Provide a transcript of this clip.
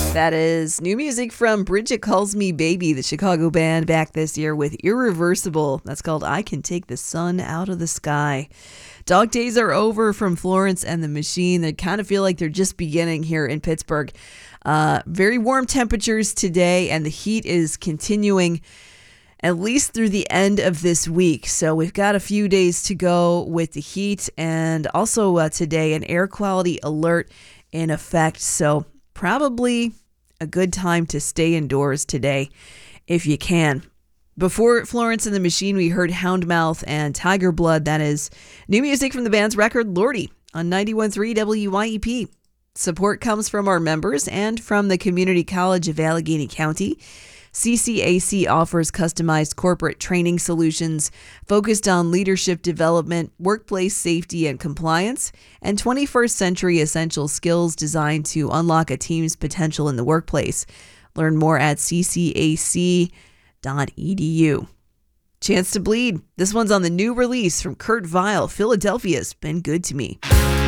That is new music from Bridget Calls Me Baby, the Chicago band, back this year with Irreversible. That's called I Can Take the Sun Out of the Sky. Dog days are over from Florence and the Machine. They kind of feel like they're just beginning here in Pittsburgh. Very warm temperatures today, and the heat is continuing at least through the end of this week. So we've got a few days to go with the heat, and also today an air quality alert in effect. So probably a good time to stay indoors today if you can. Before Florence and the Machine, we heard Houndmouth and Tiger Blood. That is new music from the band's record Lordy on 91.3 WYEP. Support comes from our members and from the Community College of Allegheny County. CCAC offers customized corporate training solutions focused on leadership development, workplace safety and compliance, and 21st century essential skills designed to unlock a team's potential in the workplace. Learn more at ccac.edu. Chance to Bleed. This one's on the new release from Kurt Vile. Philadelphia's Been Good to Me.